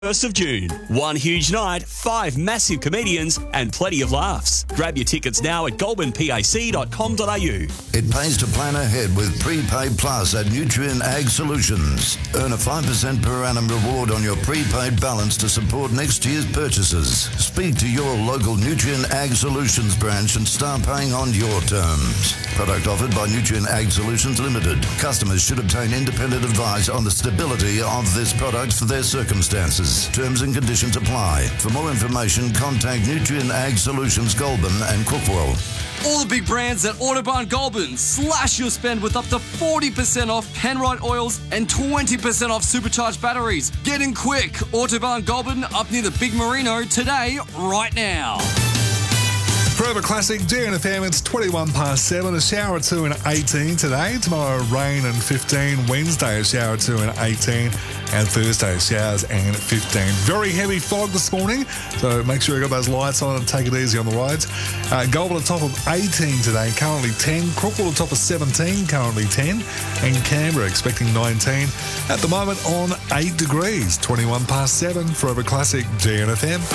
1st of June. One huge night, 5 massive comedians, and plenty of laughs. Grab your tickets now at goulburnpac.com.au. It pays to plan ahead with Prepaid Plus at Nutrien Ag Solutions. Earn a 5% per annum reward on your prepaid balance to support next year's purchases. Speak to your local Nutrien Ag Solutions branch and start paying on your terms. Product offered by Nutrien Ag Solutions Limited. Customers should obtain independent advice on the stability of this product for their circumstances. Terms and conditions apply. For more information, contact Nutrien Ag Solutions Goulburn and Crookwell. All the big brands at Autobahn Goulburn. Slash your spend with up to 40% off Penrite oils and 20% off supercharged batteries. Get in quick. Autobahn Goulburn up near the Big Merino today, right now. Forever Classic, DNFM, it's 21 past 7, a shower 2 and 18 today. Tomorrow, rain and 15. Wednesday, a shower 2 and 18. And Thursday, showers and 15. Very heavy fog this morning, so make sure you got those lights on and take it easy on the roads. Goulburn on top of 18 today, currently 10. Crookwell on top of 17, currently 10. And Canberra expecting 19. At the moment on 8 degrees, 21 past 7. Forever Classic, DNFM.